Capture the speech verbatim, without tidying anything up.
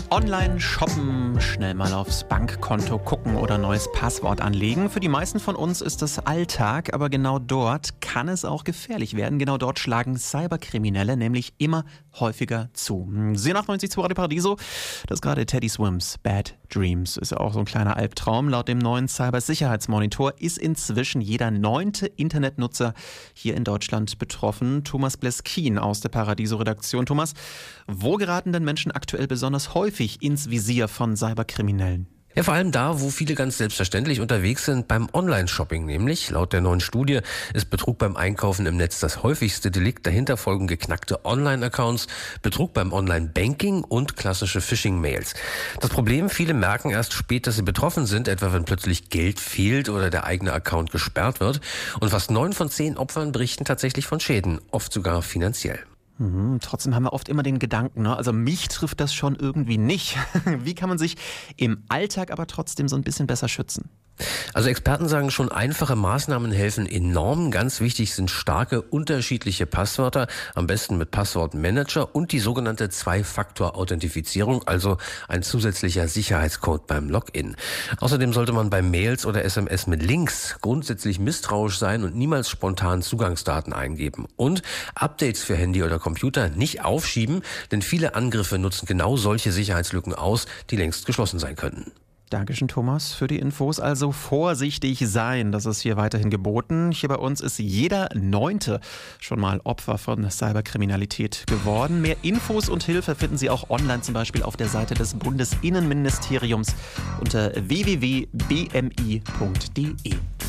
Online shoppen, schnell mal aufs Bankkonto gucken oder neues Passwort anlegen. Für die meisten von uns ist das Alltag, aber genau dort kann es auch gefährlich werden. Genau dort schlagen Cyberkriminelle nämlich immer häufiger zu. Sie achtundneunzig zu Radio Paradiso, das ist gerade Teddy Swims Bad Dreams. Ist ja auch so ein kleiner Albtraum. Laut dem neuen Cybersicherheitsmonitor ist inzwischen jeder neunte Internetnutzer hier in Deutschland betroffen. Thomas Bleskin aus der Paradiso-Redaktion. Thomas, wo geraten denn Menschen aktuell besonders häufig ins Visier von Cyberkriminellen? Ja, vor allem da, wo viele ganz selbstverständlich unterwegs sind, beim Online-Shopping nämlich. Laut der neuen Studie ist Betrug beim Einkaufen im Netz das häufigste Delikt. Dahinter folgen geknackte Online-Accounts, Betrug beim Online-Banking und klassische Phishing-Mails. Das Problem, viele merken erst spät, dass sie betroffen sind, etwa wenn plötzlich Geld fehlt oder der eigene Account gesperrt wird. Und fast neun von zehn Opfern berichten tatsächlich von Schäden, oft sogar finanziell. Mhm, trotzdem haben wir oft immer den Gedanken, ne? Also mich trifft das schon irgendwie nicht. Wie kann man sich im Alltag aber trotzdem so ein bisschen besser schützen? Also Experten sagen schon, einfache Maßnahmen helfen enorm. Ganz wichtig sind starke, unterschiedliche Passwörter, am besten mit Passwortmanager und die sogenannte Zwei-Faktor-Authentifizierung, also ein zusätzlicher Sicherheitscode beim Login. Außerdem sollte man bei Mails oder S M S mit Links grundsätzlich misstrauisch sein und niemals spontan Zugangsdaten eingeben. Und Updates für Handy oder Computer nicht aufschieben, denn viele Angriffe nutzen genau solche Sicherheitslücken aus, die längst geschlossen sein könnten. Dankeschön, Thomas, für die Infos. Also vorsichtig sein, das ist hier weiterhin geboten. Hier bei uns ist jeder Neunte schon mal Opfer von Cyberkriminalität geworden. Mehr Infos und Hilfe finden Sie auch online, zum Beispiel auf der Seite des Bundesinnenministeriums unter w w w punkt b m i punkt d e.